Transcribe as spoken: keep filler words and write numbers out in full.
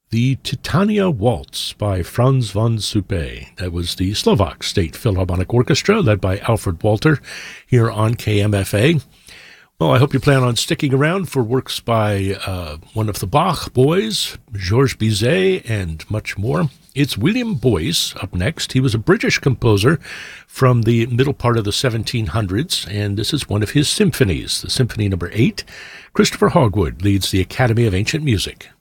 The Titania Waltz by Franz von Suppe. That was the Slovak State Philharmonic Orchestra, led by Alfred Walter, here on K M F A. Well, I hope you plan on sticking around for works by uh, one of the Bach boys, Georges Bizet, and much more. It's William Boyce up next. He was a British composer from the middle part of the seventeen hundreds, and this is one of his symphonies, the Symphony Number eight. Christopher Hogwood leads the Academy of Ancient Music.